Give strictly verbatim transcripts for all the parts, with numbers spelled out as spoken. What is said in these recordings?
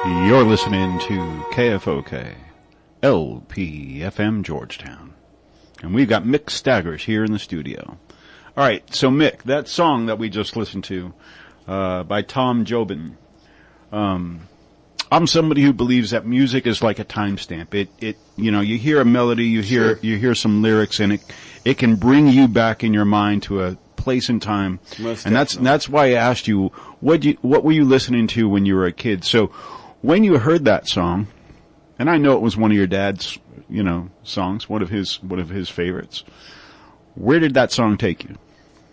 You're listening to K F O K, L P F M Georgetown. And we've got Mick Staggers here in the studio. All right, so Mick, that song that we just listened to uh, by Tom Jobin, um, I'm somebody who believes that music is like a timestamp. It, it, you know, you hear a melody, you hear, Sure. you hear some lyrics, and it, it can bring you back in your mind to a place and time. Most and that's, definitely. that's why I asked you, what you, what were you listening to when you were a kid? So when you heard that song, and I know it was one of your dad's, you know, songs, one of his, one of his favorites. Where did that song take you?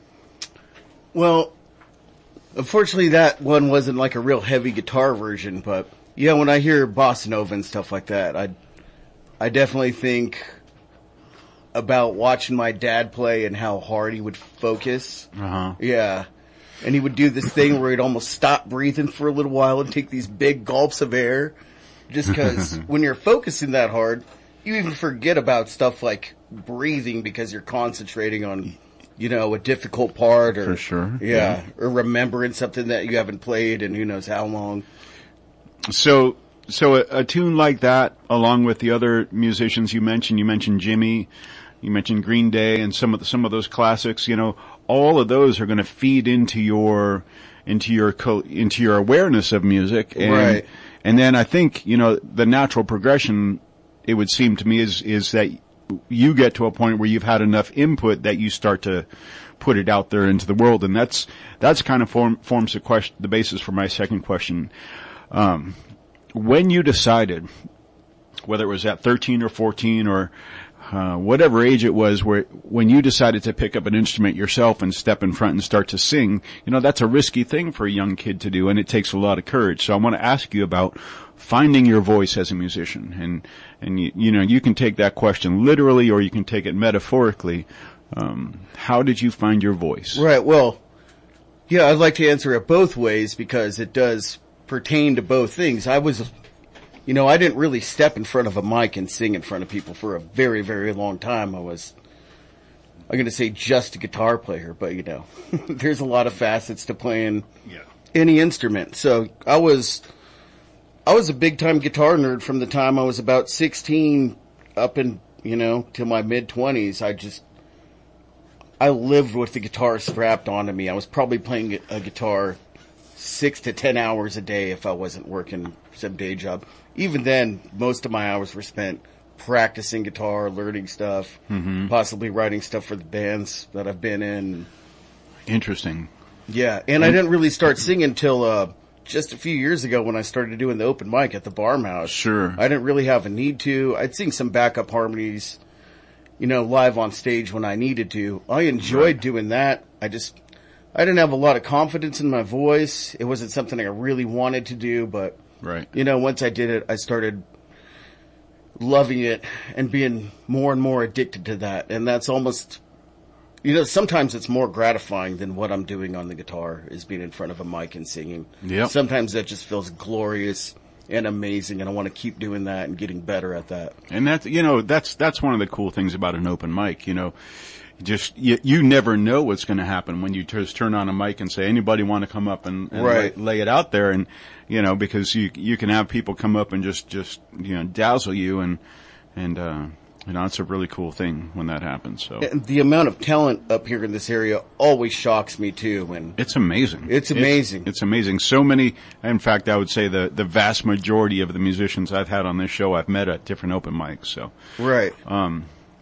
Well, unfortunately that one wasn't like a real heavy guitar version, but yeah, when I hear bossa nova and stuff like that, I, I definitely think about watching my dad play and how hard he would focus. Uh-huh. Yeah. And he would do this thing where he'd almost stop breathing for a little while and take these big gulps of air. Just because when you're focusing that hard, you even forget about stuff like breathing because you're concentrating on, you know, a difficult part or, For sure. Yeah, or remembering something that you haven't played in who knows how long. So, so a, a tune like that, along with the other musicians you mentioned, you mentioned Jimmy, you mentioned Green Day, and some of the, some of those classics. You know, all of those are going to feed into your into your co- into your awareness of music, and, Right. And then I think, you know, the natural progression, it would seem to me, is is that you get to a point where you've had enough input that you start to put it out there into the world, and that's that's kind of form, forms the question, the basis for my second question. Um, when you decided, whether it was at thirteen or fourteen or uh, whatever age it was, where when you decided to pick up an instrument yourself and step in front and start to sing, you know, that's a risky thing for a young kid to do, and it takes a lot of courage. So I want to ask you about finding your voice as a musician, and and you, you know, you can take that question literally or you can take it metaphorically. Um, how did you find your voice? Right, well, yeah, I'd like to answer it both ways because it does pertain to both things. I was, you know, I didn't really step in front of a mic and sing in front of people for a very, very long time. I was, I'm going to say just a guitar player, but you know, there's a lot of facets to playing Yeah. any instrument. So I was, I was a big time guitar nerd from the time I was about sixteen up in, you know, to my mid twenties. I just, I lived with the guitar strapped onto me. I was probably playing a guitar six to ten hours a day if I wasn't working some day job. Even then, most of my hours were spent practicing guitar, learning stuff, Mm-hmm. possibly writing stuff for the bands that I've been in. Interesting. Yeah, and I didn't really start singing till uh, just a few years ago when I started doing the open mic at the Barmhouse. Sure. I didn't really have a need to. I'd sing some backup harmonies, you know, live on stage when I needed to. I enjoyed Right. doing that. I just, I didn't have a lot of confidence in my voice. It wasn't something I really wanted to do, but, Right. you know, once I did it, I started loving it and being more and more addicted to that. And that's almost, you know, sometimes it's more gratifying than what I'm doing on the guitar is being in front of a mic and singing. Yep. Sometimes that just feels glorious and amazing, and I want to keep doing that and getting better at that. And that's, you know, that's, that's one of the cool things about an open mic, you know, just, you, you never know what's going to happen when you just turn on a mic and say, anybody want to come up and, and Right. lay, lay it out there. And, you know, because you, you can have people come up and just, just, you know, dazzle you, and, and, uh, you know, it's a really cool thing when that happens. So And the amount of talent up here in this area always shocks me too, and it's amazing. It's amazing. It's, it's amazing. So many, in fact, I would say the, the vast majority of the musicians I've had on this show I've met at different open mics. So, right. Um,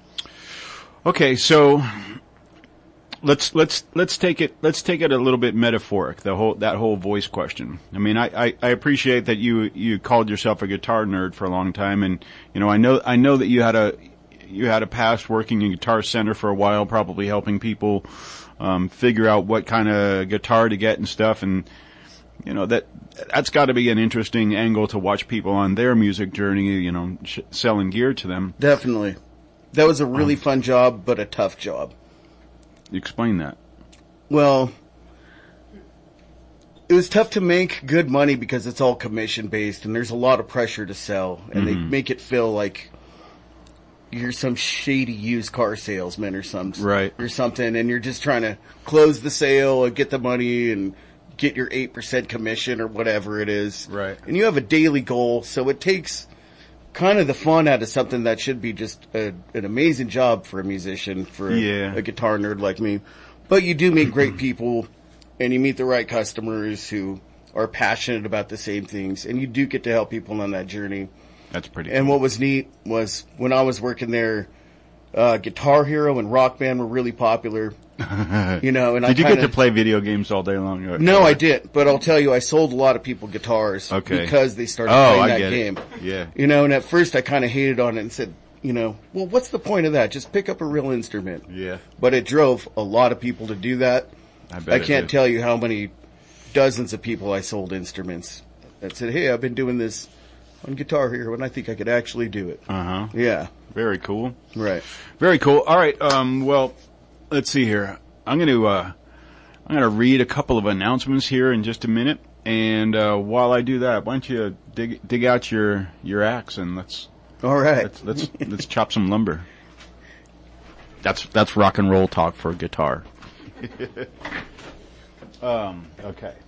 okay, so let's let's let's take it let's take it a little bit metaphoric. The whole that whole voice question. I mean, I, I, I appreciate that you you called yourself a guitar nerd for a long time, and you know I know I know that you had a you had a past working in Guitar Center for a while, probably helping people um, figure out what kind of guitar to get and stuff, and you know that that's got to be an interesting angle to watch people on their music journey. You know, sh- selling gear to them. Definitely. That was a really fun job, but a tough job. Explain that. Well, it was tough to make good money because it's all commission based and there's a lot of pressure to sell, and they make it feel like you're some shady used car salesman or some Right. or something, and you're just trying to close the sale and get the money and get your eight percent commission or whatever it is. Right. And you have a daily goal, so it takes kind of the fun out of something that should be just a, an amazing job for a musician, for Yeah. a, a guitar nerd like me. But you do meet great people, and you meet the right customers who are passionate about the same things, and you do get to help people on that journey. That's pretty And cool. what was neat was when I was working there, uh, Guitar Hero and Rock Band were really popular. You know, and Did I you kinda, get to play video games all day long? Or- No, I didn't. But I'll tell you, I sold a lot of people guitars Okay. because they started Oh, playing I that get it. game. Yeah. You know, and at first I kind of hated on it and said, you know, well, what's the point of that? Just pick up a real instrument. Yeah. But it drove a lot of people to do that. I bet I it can't did. tell you how many dozens of people I sold instruments that said, hey, I've been doing this on Guitar Hero and I think I could actually do it. Uh-huh. Yeah, Very cool. right. Very cool. All right. Um, well, let's see here. I'm going to, uh, I'm going to read a couple of announcements here in just a minute. And, uh, while I do that, why don't you dig, dig out your, your axe and let's, All right. let's, let's, let's chop some lumber. That's, that's rock and roll talk for guitar. um, okay.